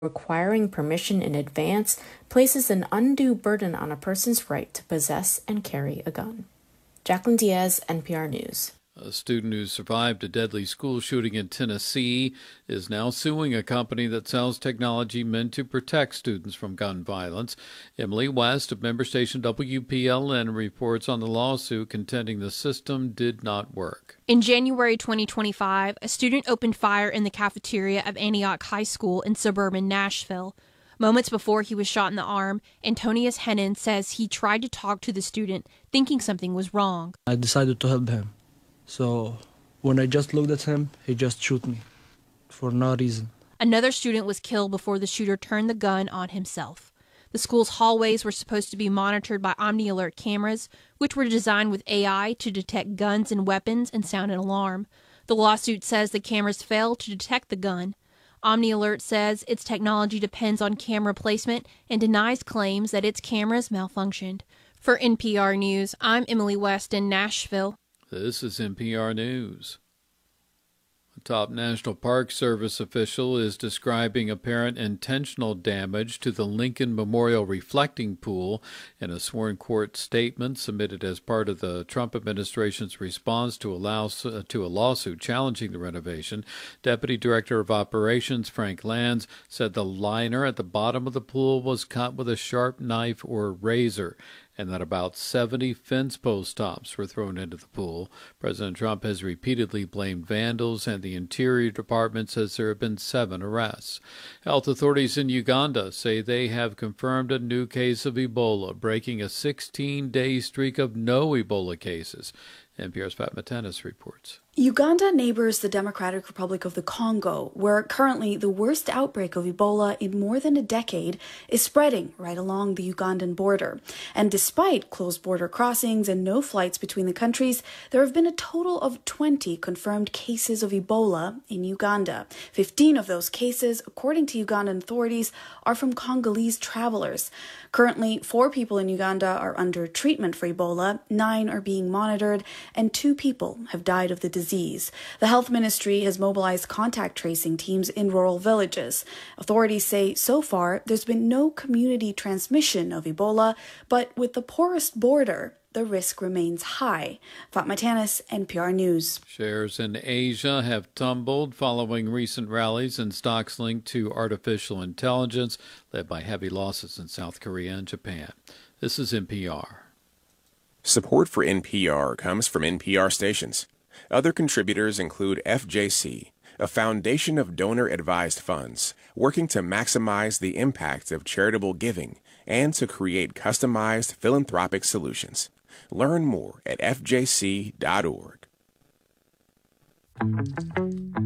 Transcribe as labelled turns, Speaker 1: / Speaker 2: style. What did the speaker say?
Speaker 1: requiring permission in advance places an undue burden on a person's right to possess and carry a gun. Jacqueline Diaz, NPR News.
Speaker 2: A student who survived a deadly school shooting in Tennessee is now suing a company that sells technology meant to protect students from gun violence. Emily West of member station WPLN reports on the lawsuit contending the system did not work.
Speaker 3: In January 2025, a student opened fire in the cafeteria of Antioch High School in suburban Nashville. Moments before he was shot in the arm, Antonius Hennon says he tried to talk to the student, thinking something was wrong.
Speaker 4: I decided to help him. So when I just looked at him, he just shot me for no reason.
Speaker 3: Another student was killed before the shooter turned the gun on himself. The school's hallways were supposed to be monitored by OmniAlert cameras, which were designed with AI to detect guns and weapons and sound an alarm. The lawsuit says the cameras failed to detect the gun. OmniAlert says its technology depends on camera placement and denies claims that its cameras malfunctioned. For NPR News, I'm Emily West in Nashville.
Speaker 2: This is NPR News. A top National Park Service official is describing apparent intentional damage to the Lincoln Memorial Reflecting Pool in a sworn court statement submitted as part of the Trump administration's response to a lawsuit challenging the renovation. Deputy Director of Operations Frank Lands said the liner at the bottom of the pool was cut with a sharp knife or razor, and that about 70 fence post tops were thrown into the pool. President Trump has repeatedly blamed vandals, and the Interior Department says there have been 7 arrests. Health authorities in Uganda say they have confirmed a new case of Ebola, breaking a 16-day streak of no Ebola cases. NPR's Fatma Tennis reports.
Speaker 5: Uganda neighbors the Democratic Republic of the Congo, where currently the worst outbreak of Ebola in more than a decade is spreading right along the Ugandan border. And despite closed border crossings and no flights between the countries, there have been a total of 20 confirmed cases of Ebola in Uganda. 15 of those cases, according to Ugandan authorities, are from Congolese travelers. Currently, 4 people in Uganda are under treatment for Ebola, 9 are being monitored, and 2 people have died of the disease. The health ministry has mobilized contact tracing teams in rural villages. Authorities say so far there's been no community transmission of Ebola, but with the porous border, the risk remains high. Fatma Tanis, NPR News.
Speaker 2: Shares in Asia have tumbled following recent rallies in stocks linked to artificial intelligence, led by heavy losses in South Korea and Japan. This is NPR.
Speaker 6: Support for NPR comes from NPR stations. Other contributors include FJC, a foundation of donor-advised funds working to maximize the impact of charitable giving and to create customized philanthropic solutions. Learn more at fjc.org.